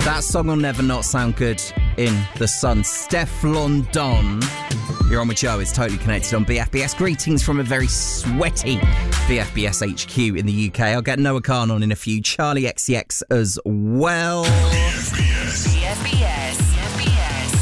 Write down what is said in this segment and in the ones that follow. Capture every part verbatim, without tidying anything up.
That song will never not sound good in the sun. Stefflon Don. You're on with Joe. It's Totally Connected on B F B S. Greetings from a very sweaty B F B S H Q in the U K. I'll get Noah Khan on in a few. Charlie X C X as well. B F B S. B F B S. B F B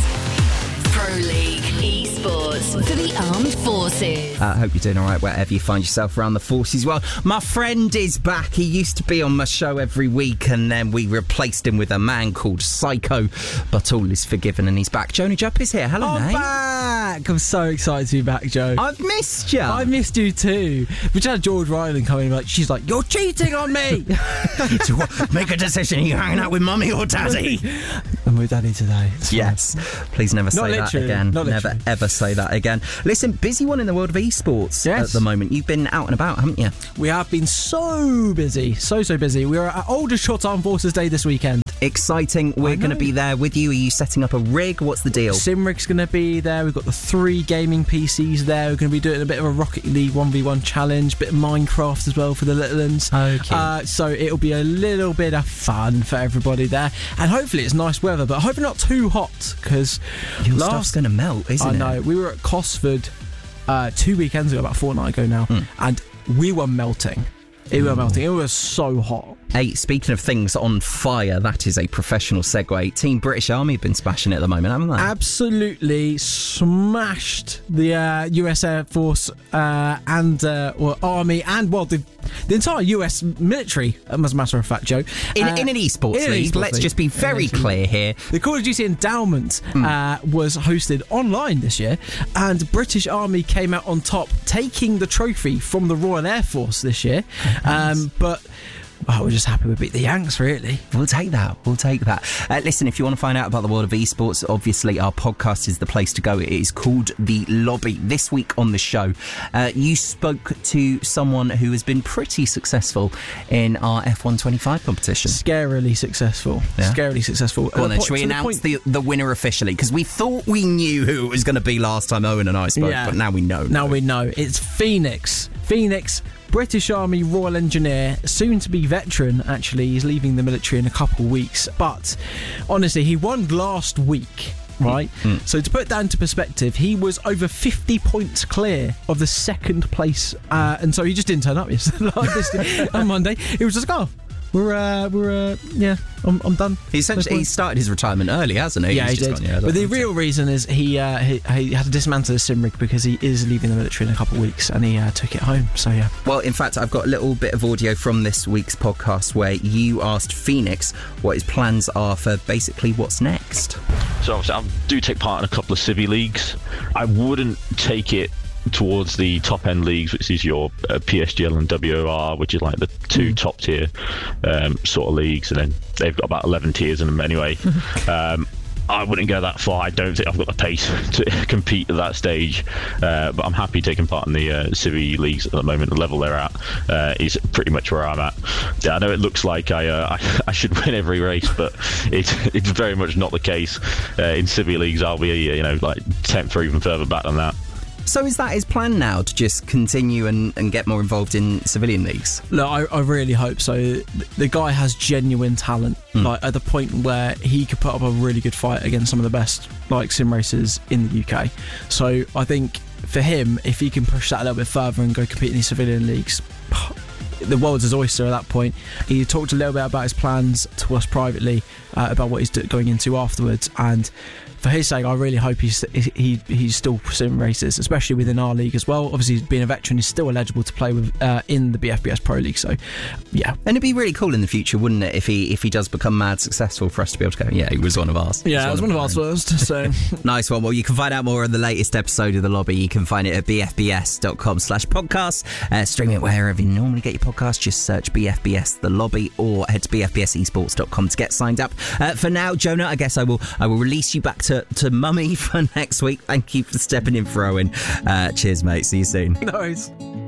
S. Pro League Esports for the Armed Forces. I uh, hope you're doing all right wherever you find yourself around the forces. Well, my friend is back. He used to be on my show every week, and then we replaced him with a man called Psycho. But all is forgiven, and he's back. Joni Jupp is here. Hello, I'm mate. back. I'm so excited to be back, Joe. I've missed you. I missed you too. We just had George Ryland coming, like, she's like, "You're cheating on me." So what, make a decision. Are you hanging out with mummy or daddy? I'm with daddy today. It's yes. fine. Please never Not say that literally. again. Not never literally. ever say that again. Listen, busy one in the world of esports Yes. at the moment. You've been out and about, haven't you? We have been so busy, so so busy. We were at Aldershot Armed Forces Day this weekend. Exciting. We're going to be there with you. Are you setting up a rig? What's the deal? Simrig's going to be there. We've got the three gaming P Cs there. We're going to be doing a bit of a Rocket League one v one challenge, bit of Minecraft as well for the little ones. Okay. Uh, so it'll be a little bit of fun for everybody there. And hopefully it's nice weather, but hopefully not too hot, because Your last stuff's going to melt, isn't I it? know. We were at Cosford uh, two weekends ago, about a fortnight ago now, Mm. and we were melting. It was melting. It was so hot. Hey, speaking of things on fire, that is a professional segue. Team British Army have been smashing it at the moment, haven't they? Absolutely smashed the uh, U S Air Force uh, and uh, well, Army and well the, the entire U S military, as a matter of fact, Joe. In, uh, in an esports in an league, esports let's league. just be very clear here. The Call of Duty Endowment Mm. uh, was hosted online this year, and British Army came out on top, taking the trophy from the Royal Air Force this year. Um, but oh, we're just happy we beat the Yanks, really. We'll take that. We'll take that. Uh, listen, if you want to find out about the world of esports, obviously our podcast is the place to go. It is called The Lobby. This week on the show, uh, you spoke to someone who has been pretty successful in our F one twenty-five competition. Scarily successful. Yeah? Scarily successful. Go on Uh, then, po- should we to the announce point- the, the winner officially? Because we thought we knew who it was going to be last time Owen and I spoke, Yeah. but now we know. Now we know. It's Phoenix. Phoenix, British Army Royal Engineer, soon to be veteran, actually. He's leaving the military in a couple of weeks. But honestly, he won last week, right? Mm. So to put that into perspective, he was over fifty points clear of the second place. Uh, and so he just didn't turn up yesterday, like this, on Monday. He was just like, oh, we're, uh, we're, uh, yeah, I'm, I'm done. He essentially he started his retirement early, hasn't he? Yeah, He's he just did. gone, yeah, but the that's it. real reason is he, uh, he he had to dismantle the Simrig because he is leaving the military in a couple of weeks, and he uh, took it home. So yeah. Well, in fact, I've got a little bit of audio from this week's podcast where you asked Phoenix what his plans are for basically what's next. So obviously I do take part in a couple of civvy leagues. I wouldn't take it towards the top end leagues, which is your uh, P S G L and W O R, which is like the two mm. top tier um, sort of leagues, and then they've got about eleven tiers in them anyway. um, I wouldn't go that far. I don't think I've got the pace to compete at that stage, uh, but I'm happy taking part in the uh, civvy leagues at the moment. The level they're at uh, is pretty much where I'm at. Yeah, I know it looks like I, uh, I I should win every race, but it's it's very much not the case. Uh, in civvy leagues, I'll be you know like tenth or even further back than that. So is that his plan now, to just continue and, and get more involved in civilian leagues? Look, I, I really hope so. The guy has genuine talent, mm. like at the point where he could put up a really good fight against some of the best like sim racers in the U K. So I think for him, if he can push that a little bit further and go compete in these civilian leagues, the world's his oyster at that point. He talked a little bit about his plans to us privately, uh, about what he's going into afterwards, and for his sake, I really hope he's he he's still pursuing races, especially within our league as well. Obviously, being a veteran, he's still eligible to play with uh, in the B F B S Pro League. So, yeah, and it'd be really cool in the future, wouldn't it, if he if he does become mad successful for us to be able to go, yeah, he was one of ours. Yeah, it was one of ours first. So nice one. Well, you can find out more on the latest episode of The Lobby. You can find it at b f b s dot com slash podcast. Uh, stream it wherever you normally get your podcast. Just search B F B S The Lobby or head to b f b s esports dot com to get signed up. Uh, for now, Jonah, I guess I will I will release you back to to mummy for next week. Thank you for stepping in for Owen. Uh, cheers, mate. See you soon. No worries.